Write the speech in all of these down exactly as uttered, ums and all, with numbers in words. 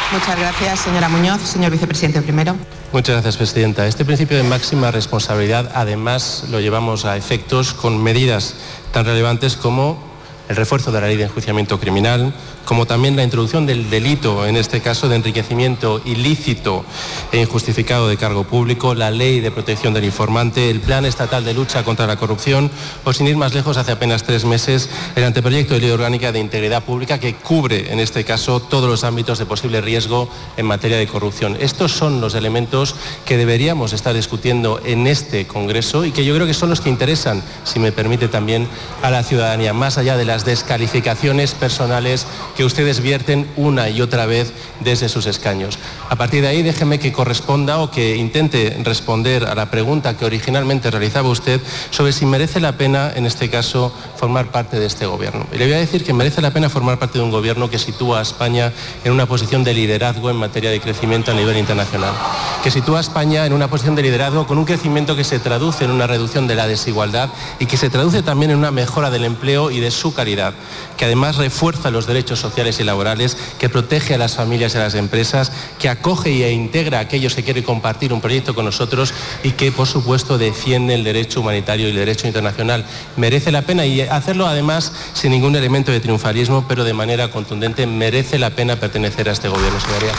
Muchas gracias, señora Muñoz. Señor vicepresidente primero. Muchas gracias, presidenta. Este principio de máxima responsabilidad, además, lo llevamos a efectos con medidas tan relevantes como el refuerzo de la ley de enjuiciamiento criminal, como también la introducción del delito, en este caso de enriquecimiento ilícito e injustificado de cargo público, la ley de protección del informante, el plan estatal de lucha contra la corrupción o, sin ir más lejos, hace apenas tres meses, el anteproyecto de ley orgánica de integridad pública que cubre, en este caso, todos los ámbitos de posible riesgo en materia de corrupción. Estos son los elementos que deberíamos estar discutiendo en este Congreso y que yo creo que son los que interesan, si me permite, también a la ciudadanía, más allá de las descalificaciones personales que ustedes vierten una y otra vez desde sus escaños. A partir de ahí, déjeme que corresponda o que intente responder a la pregunta que originalmente realizaba usted sobre si merece la pena, en este caso, formar parte de este gobierno. Y le voy a decir que merece la pena formar parte de un gobierno que sitúa a España en una posición de liderazgo en materia de crecimiento a nivel internacional, que sitúa a España en una posición de liderazgo con un crecimiento que se traduce en una reducción de la desigualdad y que se traduce también en una mejora del empleo y de su calidad, que además refuerza los derechos sociales y laborales, que protege a las familias y a las empresas, que acoge e integra a aquellos que quieren compartir un proyecto con nosotros y que, por supuesto, defiende el derecho humanitario y el derecho internacional. Merece la pena, y hacerlo además sin ningún elemento de triunfalismo, pero de manera contundente, merece la pena pertenecer a este gobierno, señoría.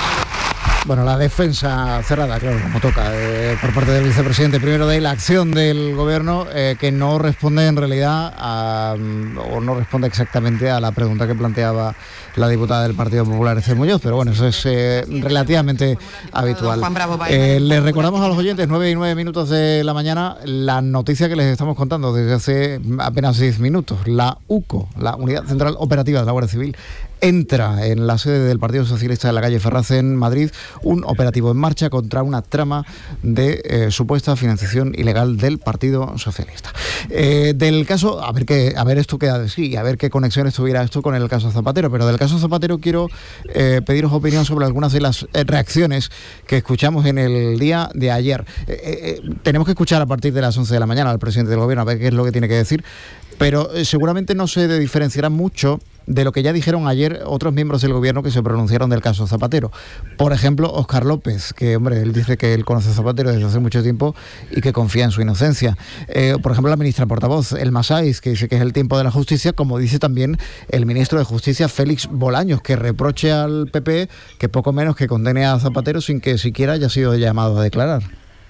Bueno, la defensa cerrada, claro, como toca, eh, por parte del vicepresidente primero de la acción del gobierno, eh, que no responde en realidad a, o no responde exactamente a la pregunta que planteaba la diputada del Partido Popular, Esther Muñoz, pero bueno, eso es eh, relativamente habitual. Eh, les recordamos a los oyentes, nueve y nueve minutos de la mañana, la noticia que les estamos contando desde hace apenas seis minutos. La U C O, la Unidad Central Operativa de la Guardia Civil, entra en la sede del Partido Socialista de la calle Ferraz en Madrid un operativo en marcha contra una trama de eh, supuesta financiación ilegal del Partido Socialista. Eh, del caso, a ver qué, a ver esto queda de sí, a ver qué conexiones tuviera esto con el caso Zapatero, pero del caso Zapatero quiero eh, pediros opinión sobre algunas de las eh, reacciones que escuchamos en el día de ayer. Eh, eh, tenemos que escuchar a partir de las once de la mañana al presidente del gobierno a ver qué es lo que tiene que decir, pero eh, seguramente no se diferenciará mucho de lo que ya dijeron ayer otros miembros del gobierno que se pronunciaron del caso Zapatero. Por ejemplo, Óscar López, que hombre, él dice que él conoce a Zapatero desde hace mucho tiempo y que confía en su inocencia. Eh, por ejemplo, la ministra portavoz, Elma Sáiz, que dice que es el tiempo de la justicia, como dice también el ministro de Justicia, Félix Bolaños, que reproche al P P que poco menos que condene a Zapatero sin que siquiera haya sido llamado a declarar.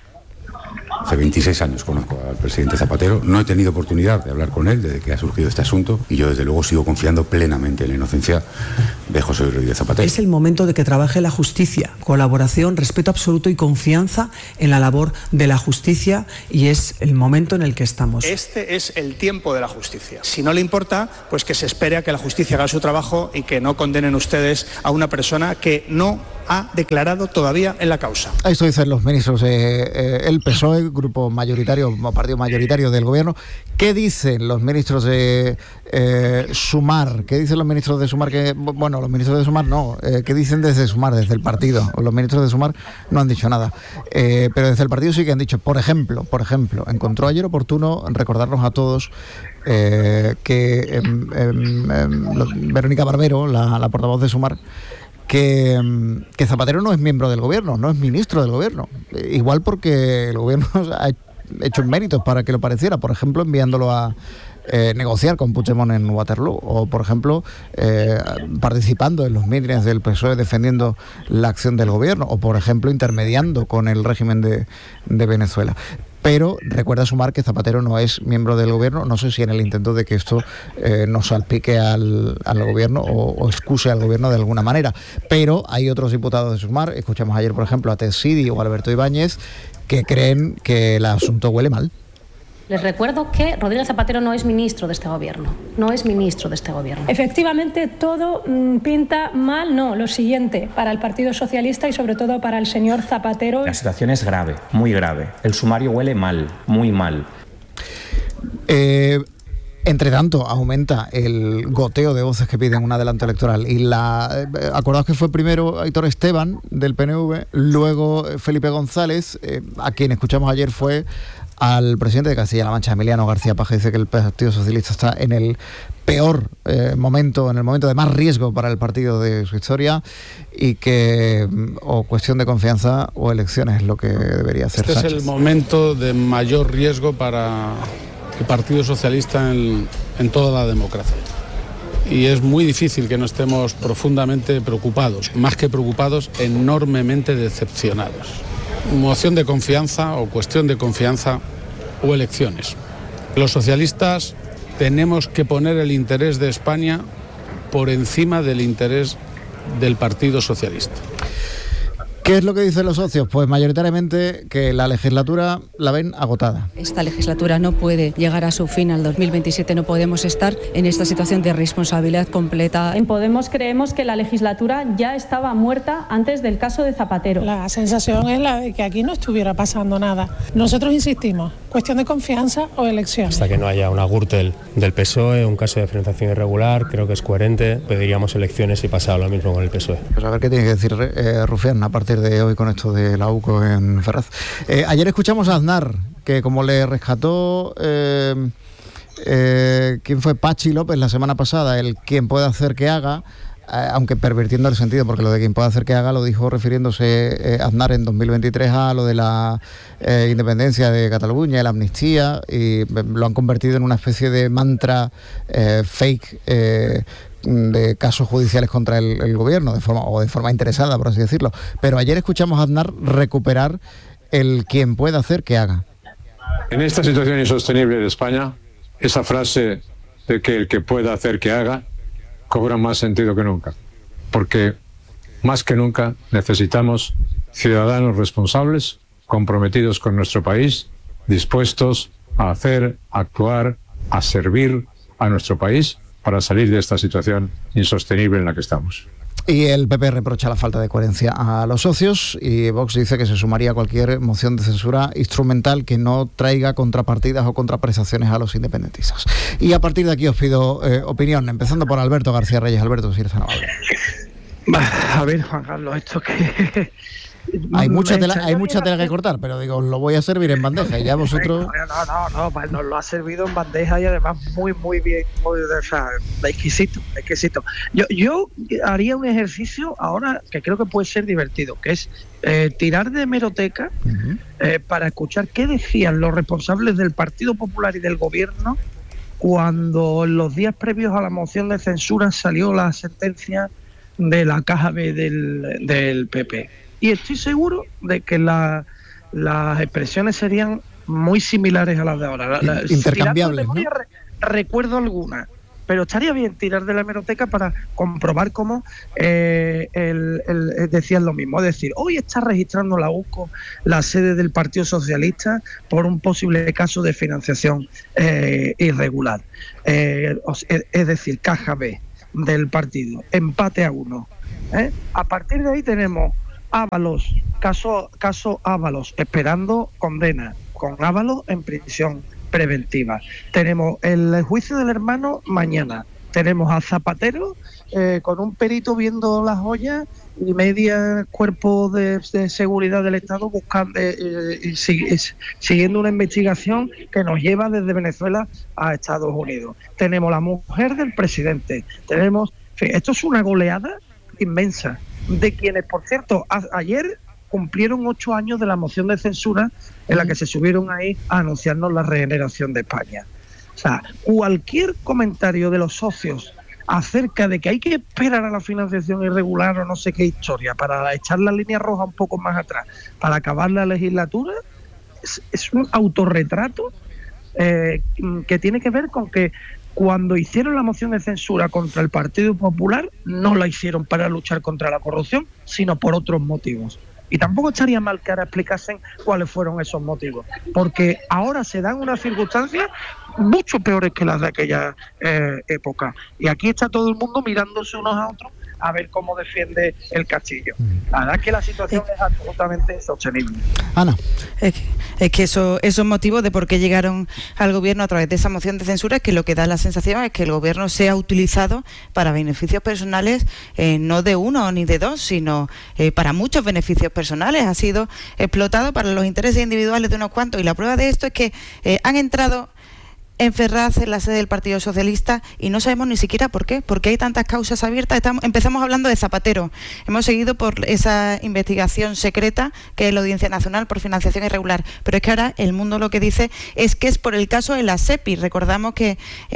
Hace veintiséis años conozco al presidente Zapatero, no he tenido oportunidad de hablar con él desde que ha surgido este asunto y yo desde luego sigo confiando plenamente en la inocencia de José Rodríguez Zapatero. Es el momento de que trabaje la justicia, colaboración, respeto absoluto y confianza en la labor de la justicia, y es el momento en el que estamos. Este es el tiempo de la justicia. Si no le importa, pues que se espere a que la justicia haga su trabajo y que no condenen ustedes a una persona que no ha declarado todavía en la causa. Esto dicen los ministros del eh, P S O E, grupo mayoritario, partido mayoritario del gobierno. ¿Qué dicen los ministros de eh, Sumar? ¿Qué dicen los ministros de Sumar? Que, bueno, los ministros de Sumar no. Eh, ¿Qué dicen desde Sumar, desde el partido? Los ministros de Sumar no han dicho nada. Eh, pero desde el partido sí que han dicho, por ejemplo, por ejemplo, encontró ayer oportuno recordarnos a todos eh, que eh, eh, eh, Verónica Barbero, la, la portavoz de Sumar, Que, que Zapatero no es miembro del gobierno, no es ministro del gobierno. Igual porque el gobierno ha hecho méritos para que lo pareciera, por ejemplo, enviándolo a eh, negociar con Puigdemont en Waterloo, o por ejemplo, eh, participando en los mítines del P S O E defendiendo la acción del gobierno, o por ejemplo, intermediando con el régimen de, de Venezuela. Pero recuerda Sumar que Zapatero no es miembro del gobierno, no sé si en el intento de que esto eh, nos salpique al, al gobierno o, o excuse al gobierno de alguna manera. Pero hay otros diputados de Sumar, escuchamos ayer por ejemplo a Ted Sidi o a Alberto Ibáñez, que creen que el asunto huele mal. Les recuerdo que Rodríguez Zapatero no es ministro de este gobierno, no es ministro de este gobierno. Efectivamente, todo mmm, pinta mal, no, lo siguiente, para el Partido Socialista y sobre todo para el señor Zapatero. La situación es grave, muy grave. El sumario huele mal, muy mal. Eh... Entre tanto, aumenta el goteo de voces que piden un adelanto electoral. Y la eh, acordaos que fue primero Aitor Esteban, del P N V, luego Felipe González, eh, a quien escuchamos ayer fue al presidente de Castilla-La Mancha, Emiliano García Paje. Dice que el Partido Socialista está en el peor eh, momento, en el momento de más riesgo para el partido de su historia, y que o cuestión de confianza o elecciones es lo que debería hacer Este Sánchez. Es el momento de mayor riesgo para el Partido Socialista en, en toda la democracia. Y es muy difícil que no estemos profundamente preocupados, más que preocupados, enormemente decepcionados. Moción de confianza o cuestión de confianza o elecciones. Los socialistas tenemos que poner el interés de España por encima del interés del Partido Socialista. ¿Qué es lo que dicen los socios? Pues mayoritariamente que la legislatura la ven agotada. Esta legislatura no puede llegar a su fin al dos mil veintisiete, no podemos estar en esta situación de responsabilidad completa. En Podemos creemos que la legislatura ya estaba muerta antes del caso de Zapatero. La sensación es la de que aquí no estuviera pasando nada. Nosotros insistimos, cuestión de confianza o elecciones. Hasta que no haya una Gürtel del P S O E, un caso de financiación irregular, creo que es coherente, pediríamos elecciones y pasar lo mismo con el P S O E. Pues a ver qué tiene que decir eh, Rufián a partir de hoy con esto de la U C O en Ferraz. Eh, ayer escuchamos a Aznar, que como le rescató eh, eh, ¿quién fue? Pachi López la semana pasada, el quien puede hacer que haga, eh, aunque pervirtiendo el sentido, porque lo de quien puede hacer que haga lo dijo refiriéndose eh, Aznar en dos mil veintitrés a lo de la eh, independencia de Cataluña, la amnistía, y lo han convertido en una especie de mantra eh, fake eh, de casos judiciales contra el, el gobierno, de forma o de forma interesada, por así decirlo. Pero ayer escuchamos a Aznar recuperar el quien pueda hacer que haga. En esta situación insostenible de España, esa frase de que el que pueda hacer que haga cobra más sentido que nunca, porque más que nunca necesitamos ciudadanos responsables, comprometidos con nuestro país, dispuestos a hacer, a actuar, a servir a nuestro país para salir de esta situación insostenible en la que estamos. Y el P P reprocha la falta de coherencia a los socios, y Vox dice que se sumaría a cualquier moción de censura instrumental que no traiga contrapartidas o contraprestaciones a los independentistas. Y a partir de aquí os pido eh, opinión, empezando por Alberto García Reyes. Alberto, si eres tan amable. A ver, Juan Carlos, esto que... Hay mucha tela, hay mucha tela que cortar, pero digo, os lo voy a servir en bandeja y ya vosotros... No, no, no, no, nos lo ha servido en bandeja y además muy, muy bien, muy, o sea, exquisito, exquisito. Yo, yo haría un ejercicio ahora que creo que puede ser divertido, que es eh, tirar de hemeroteca uh-huh. eh, para escuchar qué decían los responsables del Partido Popular y del Gobierno cuando en los días previos a la moción de censura salió la sentencia de la caja B del, del P P. Y estoy seguro de que la, las expresiones serían muy similares a las de ahora. La, intercambiables, memoria, ¿no? re, recuerdo algunas, pero estaría bien tirar de la hemeroteca para comprobar cómo eh, el, el, decían lo mismo. Es decir, hoy está registrando la U C O la sede del Partido Socialista por un posible caso de financiación eh, irregular. Eh, es decir, caja B del partido, empate a uno. ¿eh? A partir de ahí tenemos Ábalos, caso, caso Ábalos, esperando condena, con Ábalos en prisión preventiva. Tenemos el juicio del hermano mañana. Tenemos a Zapatero eh, con un perito viendo las joyas y media cuerpo de, de seguridad del Estado buscando eh, eh, sigue, siguiendo una investigación que nos lleva desde Venezuela a Estados Unidos. Tenemos la mujer del presidente. Tenemos, en fin, esto es una goleada inmensa, de quienes, por cierto, a, ayer cumplieron ocho años de la moción de censura en la que se subieron ahí a anunciarnos la regeneración de España. O sea, cualquier comentario de los socios acerca de que hay que esperar a la financiación irregular o no sé qué historia para echar la línea roja un poco más atrás, para acabar la legislatura, es, es un autorretrato eh, que tiene que ver con que cuando hicieron la moción de censura contra el Partido Popular, no la hicieron para luchar contra la corrupción, sino por otros motivos. Y tampoco estaría mal que ahora explicasen cuáles fueron esos motivos, porque ahora se dan unas circunstancias mucho peores que las de aquella eh, época. Y aquí está todo el mundo mirándose unos a otros a ver cómo defiende el castillo. La verdad es que la situación es absolutamente insostenible. Ana. Es que, es que eso, esos motivos de por qué llegaron al gobierno a través de esa moción de censura es que lo que da la sensación es que el gobierno se ha utilizado para beneficios personales, eh, no de uno ni de dos, sino eh, para muchos beneficios personales. Ha sido explotado para los intereses individuales de unos cuantos, y la prueba de esto es que eh, han entrado en Ferraz, en la sede del Partido Socialista, y no sabemos ni siquiera por qué, porque hay tantas causas abiertas. Estamos, empezamos hablando de Zapatero, hemos seguido por esa investigación secreta que es la Audiencia Nacional por financiación irregular, pero es que ahora El Mundo lo que dice es que es por el caso de la SEPI. Recordamos que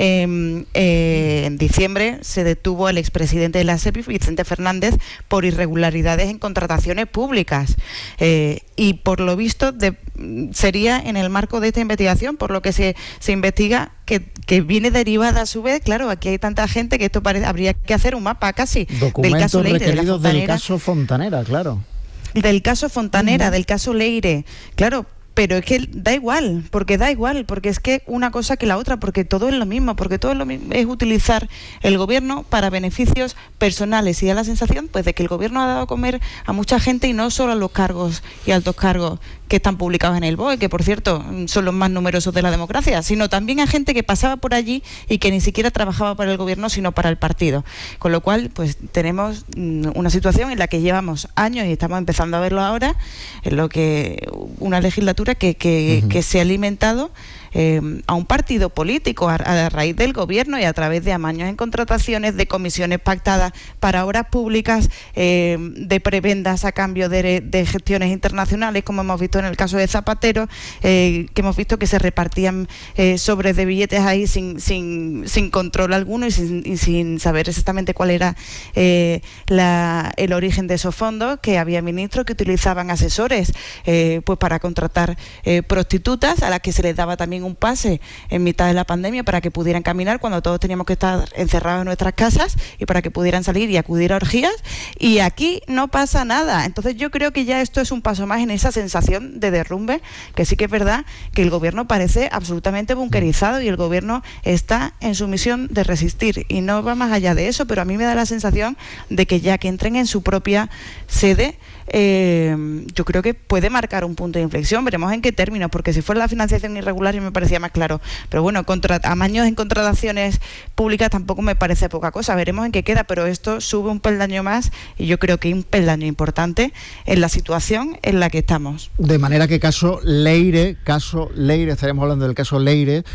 eh, eh, en diciembre se detuvo al expresidente de la SEPI, Vicente Fernández, por irregularidades en contrataciones públicas, eh, y por lo visto de, sería en el marco de esta investigación por lo que se, se investiga Que, que viene derivada a su vez. Claro, aquí hay tanta gente que esto parece, habría que hacer un mapa casi documentos del caso Leire, requeridos de la del caso Fontanera, claro. Del caso Fontanera, uh-huh. del caso Leire, claro. Pero es que da igual, porque da igual, porque es que una cosa que la otra, porque todo es lo mismo, porque todo es lo mismo, es utilizar el gobierno para beneficios personales, y da la sensación pues de que el gobierno ha dado a comer a mucha gente, y no solo a los cargos y altos cargos que están publicados en el B O E, que por cierto son los más numerosos de la democracia, sino también a gente que pasaba por allí y que ni siquiera trabajaba para el gobierno sino para el partido. Con lo cual pues tenemos una situación en la que llevamos años y estamos empezando a verlo ahora, en lo que una legislatura que, que, uh-huh. que se ha alimentado Eh, a un partido político a, a raíz del gobierno y a través de amaños en contrataciones, de comisiones pactadas para obras públicas, eh, de prebendas a cambio de, de gestiones internacionales, como hemos visto en el caso de Zapatero, eh, que hemos visto que se repartían eh, sobres de billetes ahí sin, sin, sin control alguno y sin, y sin saber exactamente cuál era eh, la, el origen de esos fondos, que había ministros que utilizaban asesores eh, pues para contratar eh, prostitutas a las que se les daba también un pase en mitad de la pandemia para que pudieran caminar cuando todos teníamos que estar encerrados en nuestras casas, y para que pudieran salir y acudir a orgías, y aquí no pasa nada. Entonces yo creo que ya esto es un paso más en esa sensación de derrumbe, que sí que es verdad que el gobierno parece absolutamente bunkerizado y el gobierno está en su misión de resistir, y no va más allá de eso, pero a mí me da la sensación de que ya que entren en su propia sede, eh, yo creo que puede marcar un punto de inflexión. Veremos en qué términos, porque si fuera la financiación irregular me parecía más claro, pero bueno, contra, amaños en contrataciones públicas tampoco me parece poca cosa. Veremos en qué queda, pero esto sube un peldaño más, y yo creo que hay un peldaño importante en la situación en la que estamos. De manera que caso Leire, caso Leire, estaremos hablando del caso Leire,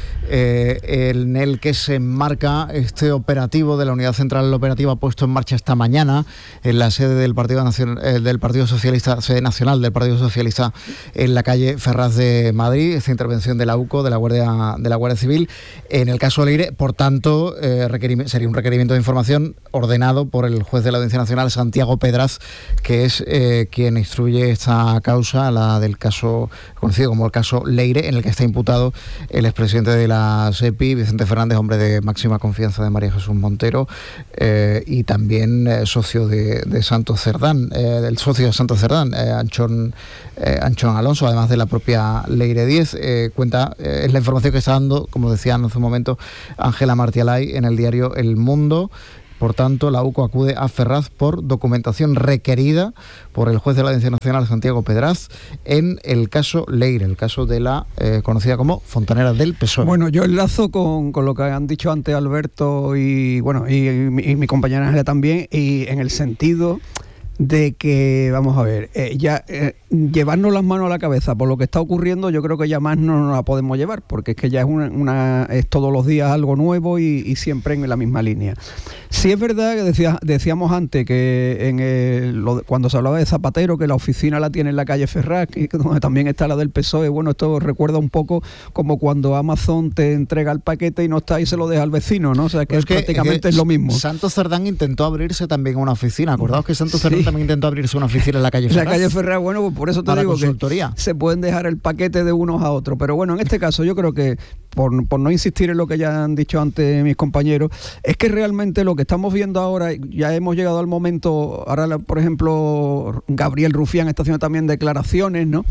eh, en el que se enmarca este operativo de la Unidad Central Operativa puesto en marcha esta mañana en la sede del Partido Nacional, eh, del Partido Socialista, sede nacional del Partido Socialista en la calle Ferraz de Madrid. Esta intervención de la U C O, de la Guardia de la Guardia Civil, en el caso Leire, por tanto, eh, sería un requerimiento de información ordenado por el juez de la Audiencia Nacional, Santiago Pedraz, que es eh, quien instruye esta causa, la del caso conocido como el caso Leire, en el que está imputado el expresidente de la SEPI, Vicente Fernández, hombre de máxima confianza de María Jesús Montero, eh, y también eh, socio de, de Santos Cerdán, eh, del socio de Santos Cerdán, eh, Anchón, eh, Anchón Alonso, además de la propia Leire diez. Eh, cuenta, eh, es la información que está dando, como decían hace un momento, Ángela Martialay en el diario El Mundo. Por tanto, la U C O acude a Ferraz por documentación requerida por el juez de la Audiencia Nacional, Santiago Pedraz, en el caso Leire, el caso de la eh, conocida como Fontanera del P S O E. Bueno, yo enlazo con, con lo que han dicho antes Alberto y bueno y, y, y mi compañera Ángela también, y en el sentido de que, vamos a ver, eh, ya eh, llevarnos las manos a la cabeza por lo que está ocurriendo, yo creo que ya más no nos la podemos llevar, porque es que ya es una, una es todos los días algo nuevo y, y siempre en la misma línea. Sí es verdad que decía, decíamos antes que en el, lo, cuando se hablaba de Zapatero, que la oficina la tiene en la calle Ferraz, que, donde también está la del P S O E, bueno, esto recuerda un poco como cuando Amazon te entrega el paquete y no está y se lo deja al vecino, ¿no? O sea, que, es que prácticamente es, que es lo mismo. Santos Cerdán intentó abrirse también una oficina, acordaos que Santos Cerdán sí. también intentó abrirse una oficina en la calle Ferraz. La calle Ferraz, bueno, pues por eso te digo que se pueden dejar el paquete de unos a otros. Pero bueno, en este caso yo creo que por, por no insistir en lo que ya han dicho antes mis compañeros, es que realmente lo que estamos viendo ahora, ya hemos llegado al momento, ahora por ejemplo Gabriel Rufián está haciendo también declaraciones, ¿no?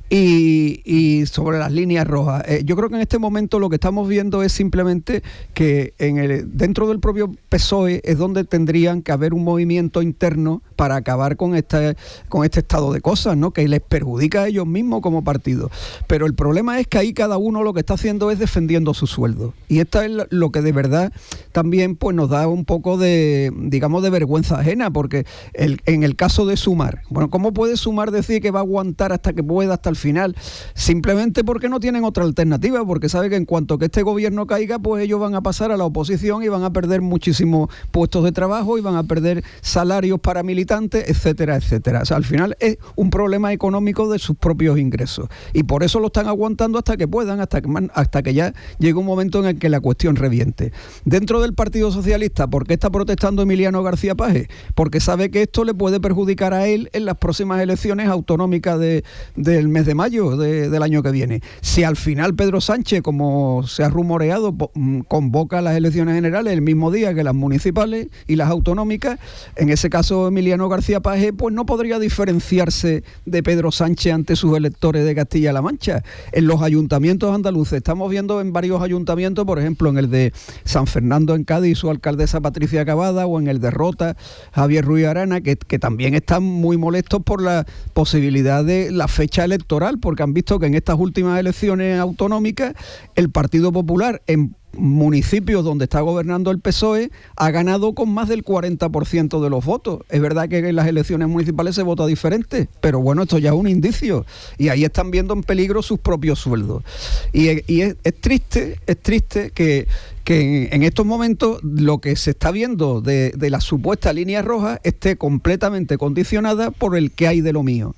Y, y sobre las líneas rojas. Eh, yo creo que en este momento lo que estamos viendo es simplemente que en el, dentro del propio P S O E es donde tendrían que haber un movimiento interno para acabar con este, con este estado de cosas, ¿no? Que les perjudica a ellos mismos como partido. Pero el problema es que ahí cada uno lo que está haciendo es defendiendo su sueldo. Y esto es lo que de verdad también pues nos da un poco de, digamos, de vergüenza ajena, porque el, en el caso de Sumar, bueno, ¿cómo puede Sumar decir que va a aguantar hasta que pueda, hasta el final? Simplemente porque no tienen otra alternativa, porque sabe que en cuanto que este gobierno caiga, pues ellos van a pasar a la oposición y van a perder muchísimos puestos de trabajo y van a perder salarios para militantes, etcétera, etcétera. O sea, al final es un problema económico de sus propios ingresos y por eso lo están aguantando hasta que puedan, hasta que, hasta que ya llegue un momento en el que la cuestión reviente. Dentro del Partido Socialista, ¿por qué está protestando Emiliano García Paje? Porque sabe que esto le puede perjudicar a él en las próximas elecciones autonómicas de, del mes de mayo de, del año que viene. Si al final Pedro Sánchez, como se ha rumoreado, convoca las elecciones generales el mismo día que las municipales y las autonómicas, en ese caso Emiliano García Paje pues no podría diferenciarse de Pedro Sánchez ante sus electores de Castilla-La Mancha. En los ayuntamientos andaluces, estamos viendo en varios ayuntamientos, por ejemplo en el de San Fernando en Cádiz, su alcaldesa Patricia Cavada, o en el de Rota, Javier Ruiz Arana, que, que también están muy molestos por la posibilidad de la fecha electoral, porque han visto que en estas últimas elecciones autonómicas el Partido Popular en municipios donde está gobernando el P S O E ha ganado con más del cuarenta por ciento de los votos. Es verdad que en las elecciones municipales se vota diferente, pero bueno, esto ya es un indicio y ahí están viendo en peligro sus propios sueldos. Y, y es, es triste, es triste que, que en estos momentos lo que se está viendo de, de la supuesta línea roja esté completamente condicionada por el que hay de lo mío.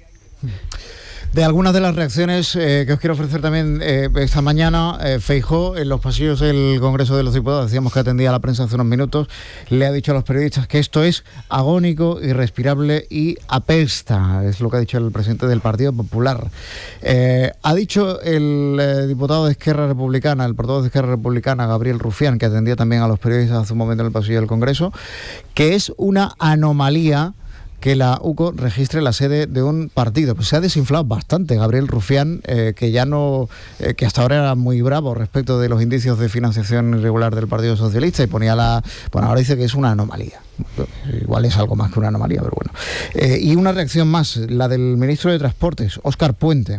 De algunas de las reacciones eh, que os quiero ofrecer también eh, esta mañana, eh, Feijóo en los pasillos del Congreso de los Diputados, decíamos que atendía a la prensa hace unos minutos, le ha dicho a los periodistas que esto es agónico, irrespirable y apesta, es lo que ha dicho el presidente del Partido Popular. Eh, ha dicho el eh, diputado de Esquerra Republicana, el portavoz de Esquerra Republicana, Gabriel Rufián, que atendía también a los periodistas hace un momento en el pasillo del Congreso, que es una anomalía que la U C O registre la sede de un partido. Pues se ha desinflado bastante Gabriel Rufián, eh, que ya no, eh, que hasta ahora era muy bravo respecto de los indicios de financiación irregular del Partido Socialista y ponía la, bueno, ahora dice que es una anomalía. Igual es algo más que una anomalía, pero bueno. Eh, y una reacción más, la del ministro de Transportes, Óscar Puente,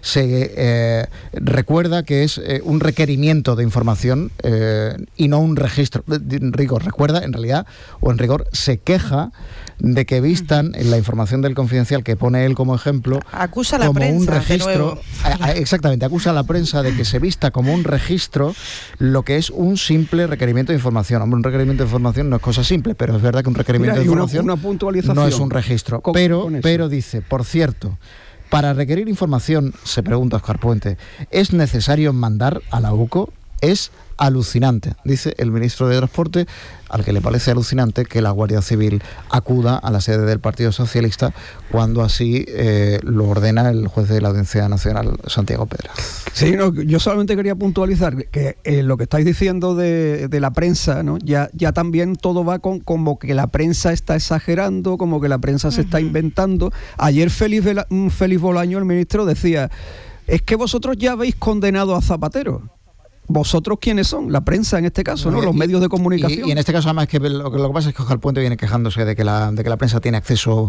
se eh, recuerda que es eh, un requerimiento de información eh, y no un registro. En rigor, recuerda, en realidad, o en rigor, se queja de que vistan en la información del Confidencial que pone él como ejemplo, acusa a la como prensa, un registro, a, a, exactamente, acusa a la prensa de que se vista como un registro lo que es un simple requerimiento de información. Hombre, un requerimiento de información no es cosa simple, pero es verdad que un requerimiento Mira, de información una, una puntualización. No es un registro. Con, pero, con pero dice, por cierto, para requerir información, se pregunta Óscar Puente, ¿es necesario mandar a la U C O? Es alucinante, dice el ministro de Transporte, al que le parece alucinante que la Guardia Civil acuda a la sede del Partido Socialista cuando así eh, lo ordena el juez de la Audiencia Nacional, Santiago Pedraz. Sí, no, yo solamente quería puntualizar que eh, lo que estáis diciendo de, de la prensa, ¿no? ya, ya también todo va con como que la prensa está exagerando, como que la prensa uh-huh. se está inventando. Ayer Félix, Vela, Félix Bolaño, el ministro, decía, es que vosotros ya habéis condenado a Zapatero. ¿Vosotros quiénes son? La prensa en este caso, ¿no? Los medios de comunicación. Y, y en este caso además que lo, lo que pasa es que Óscar Puente viene quejándose de que la, de que la prensa tiene acceso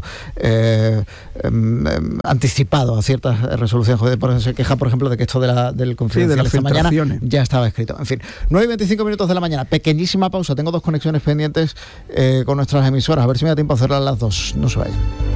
eh, eh, anticipado a ciertas resoluciones. Por eso se queja, por ejemplo, de que esto de la, del Confidencial sí, de esta mañana ya estaba escrito. En fin, nueve y veinticinco minutos de la mañana, pequeñísima pausa. Tengo dos conexiones pendientes eh, con nuestras emisoras. A ver si me da tiempo a hacerlas las dos. No se vayan.